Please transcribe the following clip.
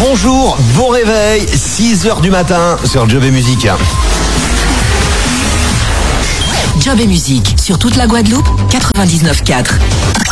Bonjour, bon réveil, 6h du matin sur Job et Musique. Job et Musique sur toute la Guadeloupe, 99.4.